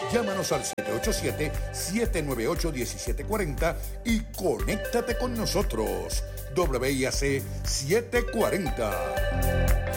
Llámanos al 787-798-1740 y conéctate con nosotros. WIAC 740.